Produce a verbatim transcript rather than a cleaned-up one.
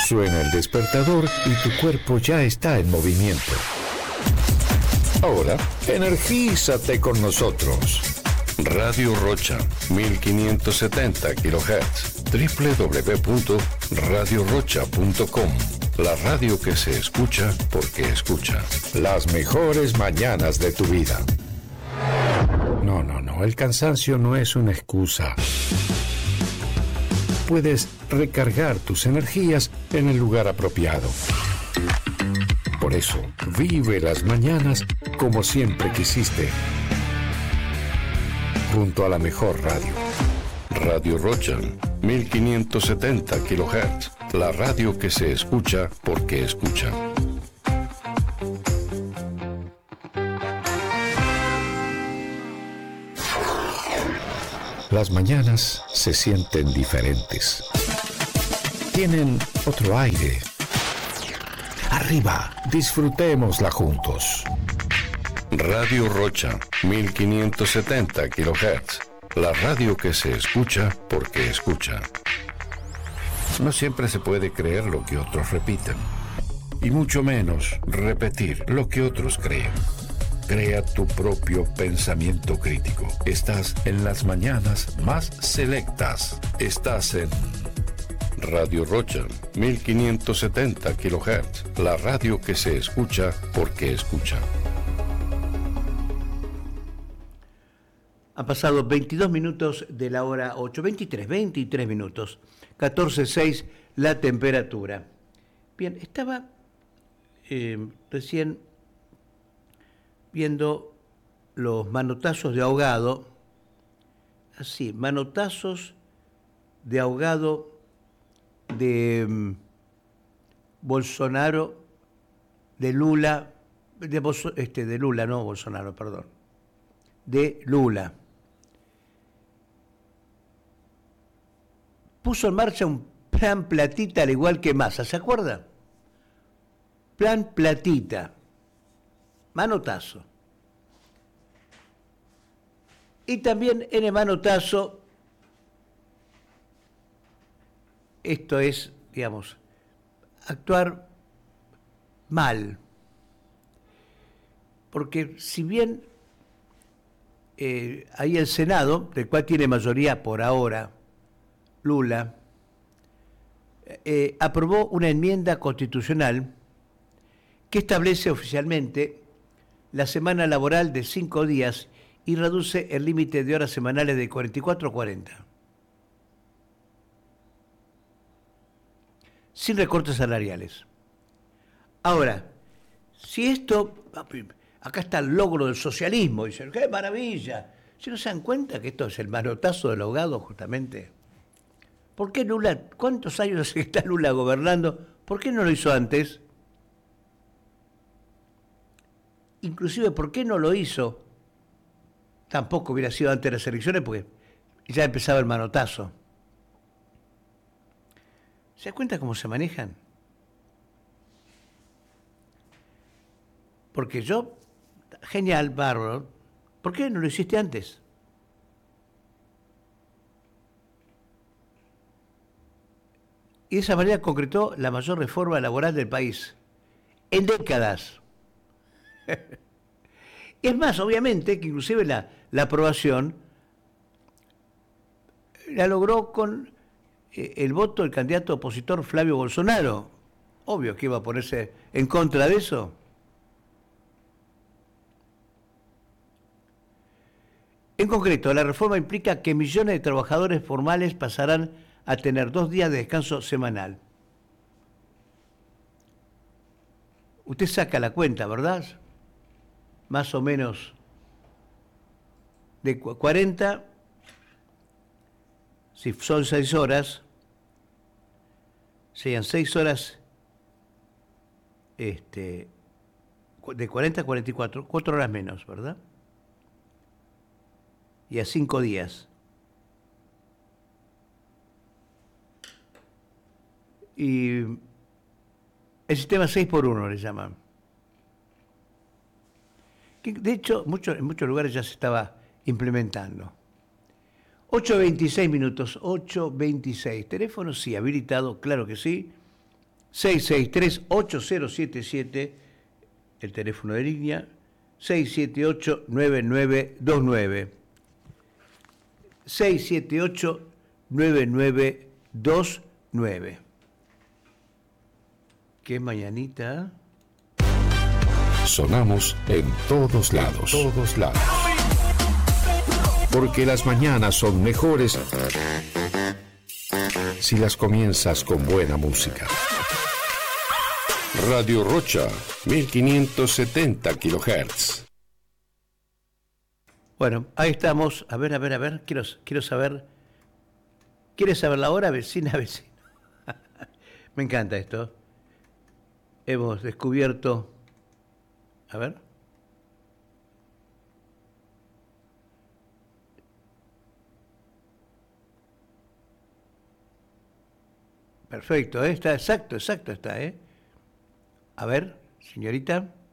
Suena el despertador y tu cuerpo ya está en movimiento. Ahora, energízate con nosotros. Radio Rocha, mil quinientos setenta kilohertz, doble u doble u doble u punto radio rocha punto com. La radio que se escucha porque escucha. Las mejores mañanas de tu vida. No, no, no, el cansancio no es una excusa. Puedes recargar tus energías en el lugar apropiado. Por eso, vive las mañanas como siempre quisiste. Junto a la mejor radio. Radio Rocha, mil quinientos setenta kilohertz. La radio que se escucha porque escucha. Las mañanas se sienten diferentes. Tienen otro aire. Arriba, disfrutémosla juntos. Radio Rocha, mil quinientos setenta kilohertz. La radio que se escucha porque escucha. No siempre se puede creer lo que otros repiten. Y mucho menos repetir lo que otros creen. Crea tu propio pensamiento crítico. Estás en las mañanas más selectas. Estás en Radio Rocha, mil quinientos setenta kilohertz. La radio que se escucha porque escucha. Han pasado veintidós minutos de la hora ocho, veintitrés, veintitrés minutos, catorce punto seis la temperatura. Bien, estaba eh, recién viendo los manotazos de ahogado, así, manotazos de ahogado de um, Bolsonaro, de Lula, de, este, de Lula, no Bolsonaro, perdón, de Lula. Puso en marcha un plan platita al igual que Massa, ¿se acuerda? Plan platita, manotazo. Y también en el manotazo, esto es, digamos, actuar mal. Porque si bien eh, ahí el Senado, del cual tiene mayoría por ahora, Lula, eh, aprobó una enmienda constitucional que establece oficialmente la semana laboral de cinco días y reduce el límite de horas semanales de cuarenta y cuatro a cuarenta. Sin recortes salariales. Ahora, si esto, acá está el logro del socialismo, dicen, ¡qué maravilla! Si no se dan cuenta que esto es el manotazo del ahogado justamente. ¿Por qué Lula, cuántos años hace que está Lula gobernando? ¿Por qué no lo hizo antes? Inclusive, ¿por qué no lo hizo? Tampoco hubiera sido antes de las elecciones porque ya empezaba el manotazo. ¿Se da cuenta cómo se manejan? Porque yo, genial, bárbaro, ¿por qué no lo hiciste antes? Y de esa manera concretó la mayor reforma laboral del país, en décadas. Es más, obviamente, que inclusive la, la aprobación la logró con eh, el voto del candidato opositor Flavio Bolsonaro. Obvio que iba a ponerse en contra de eso. En concreto, la reforma implica que millones de trabajadores formales pasarán a tener dos días de descanso semanal. Usted saca la cuenta, ¿verdad? Más o menos de cuarenta, si son seis horas, serían seis horas, este, de cuarenta a cuarenta y cuatro, cuatro horas menos, ¿verdad? Y a cinco días. Y el sistema seis por uno le llaman. Que de hecho, mucho, en muchos lugares ya se estaba implementando. ocho veintiséis minutos, ocho veintiséis. Teléfono sí, habilitado, claro que sí. seis seis tres, ocho cero siete siete, el teléfono de línea, seis siete ocho, nueve nueve dos nueve. seis siete ocho, nueve nueve dos nueve. Qué mañanita. Sonamos en todos lados. En todos lados. Porque las mañanas son mejores si las comienzas con buena música. Radio Rocha, mil quinientos setenta kilohertz. Bueno, ahí estamos. A ver, a ver, a ver. Quiero, quiero saber. ¿Quieres saber la hora, vecina, vecino? Me encanta esto. Hemos descubierto. A ver. Perfecto, ¿eh? Está exacto, exacto está, ¿eh? A ver, señorita.